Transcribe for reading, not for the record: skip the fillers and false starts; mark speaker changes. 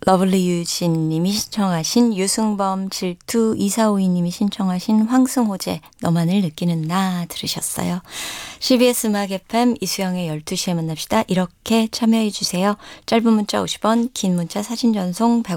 Speaker 1: 러블리 유진님이 신청하신 유승범 질투 2452님이 신청하신 황승호제 너만을 느끼는 나 들으셨어요. CBS 음악 FM 이수영의 12시에 만납시다. 이렇게 참여해 주세요. 짧은 문자 50원, 긴 문자 사진 전송